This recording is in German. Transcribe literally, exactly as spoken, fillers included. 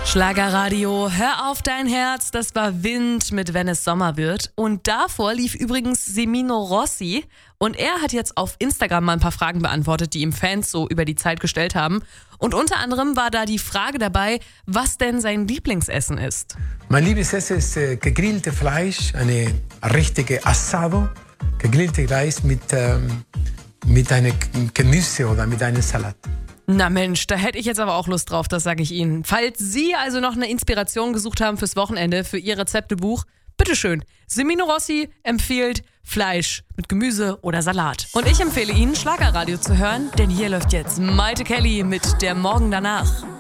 Schlagerradio, hör auf dein Herz, das war Wind mit Wenn es Sommer wird. Und davor lief übrigens Semino Rossi und er hat jetzt auf Instagram mal ein paar Fragen beantwortet, die ihm Fans so über die Zeit gestellt haben. Und unter anderem war da die Frage dabei, was denn sein Lieblingsessen ist. Mein Lieblingsessen ist äh, gegrillte Fleisch, eine richtige Assado, gegrillte Reis mit, ähm, mit einem Gemüse oder mit einem Salat. Na Mensch, da hätte ich jetzt aber auch Lust drauf, das sage ich Ihnen. Falls Sie also noch eine Inspiration gesucht haben fürs Wochenende, für Ihr Rezeptebuch, bitteschön. Semino Rossi empfiehlt Fleisch mit Gemüse oder Salat. Und ich empfehle Ihnen, Schlagerradio zu hören, denn hier läuft jetzt Maite Kelly mit Der Morgen danach.